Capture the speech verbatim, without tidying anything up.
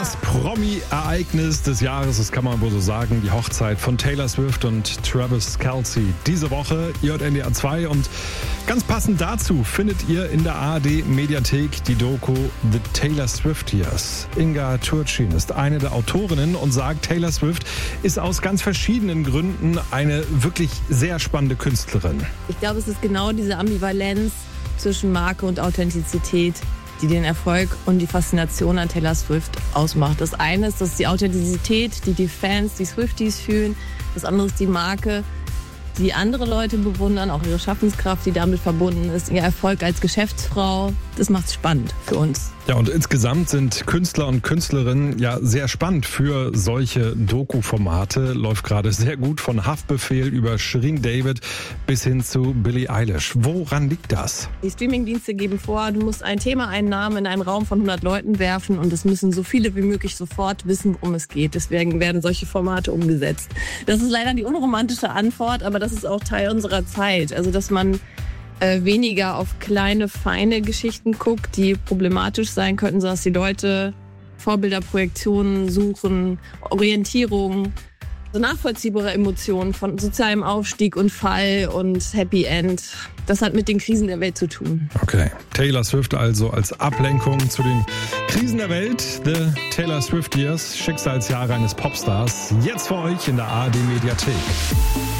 Das Promi-Ereignis des Jahres, das kann man wohl so sagen, die Hochzeit von Taylor Swift und Travis Kelce. Diese Woche hier auf N D R zwei und ganz passend dazu findet ihr in der A R D-Mediathek die Doku The Taylor Swifties. Inga Turcin ist eine der Autorinnen und sagt, Taylor Swift ist aus ganz verschiedenen Gründen eine wirklich sehr spannende Künstlerin. Ich glaube, es ist genau diese Ambivalenz zwischen Marke und Authentizität, die den Erfolg und die Faszination an Taylor Swift ausmacht. Das eine ist, das ist die Authentizität, die die Fans, die Swifties fühlen. Das andere ist die Marke, die andere Leute bewundern, auch ihre Schaffenskraft, die damit verbunden ist, ihr Erfolg als Geschäftsfrau. Das macht es spannend für uns. Ja, und insgesamt sind Künstler und Künstlerinnen ja sehr spannend für solche Doku-Formate. Läuft gerade sehr gut von Haftbefehl über Shirin David bis hin zu Billie Eilish. Woran liegt das? Die Streamingdienste geben vor, du musst ein Thema, einen Namen in einen Raum von hundert Leuten werfen und es müssen so viele wie möglich sofort wissen, worum es geht. Deswegen werden solche Formate umgesetzt. Das ist leider die unromantische Antwort, aber das ist auch Teil unserer Zeit. Also, dass man äh, weniger auf kleine, feine Geschichten guckt, die problematisch sein könnten, sondern dass die Leute Vorbilderprojektionen suchen, Orientierung, so nachvollziehbare Emotionen von sozialem Aufstieg und Fall und Happy End. Das hat mit den Krisen der Welt zu tun. Okay, Taylor Swift also als Ablenkung zu den Krisen der Welt. The Taylor Swift Years, Schicksalsjahre eines Popstars. Jetzt für euch in der A R D-Mediathek.